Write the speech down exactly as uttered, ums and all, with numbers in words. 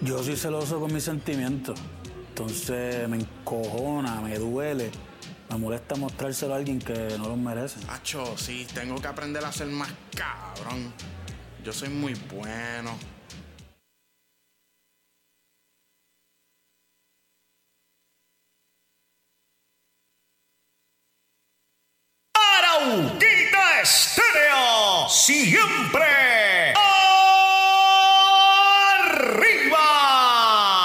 Yo soy celoso con mis sentimientos. Entonces me encojona, me duele. Me molesta mostrárselo a alguien que no los merece. Acho, sí, tengo que aprender a ser más cabrón. Yo soy muy bueno. Arauquita Estéreo, siempre